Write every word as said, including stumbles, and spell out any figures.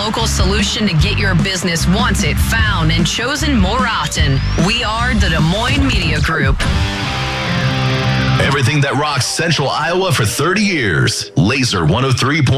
local solution to get your business wanted, found, and chosen more often. We are the Des Moines Media Group. Everything that rocks Central Iowa for thirty years. Laser one oh three point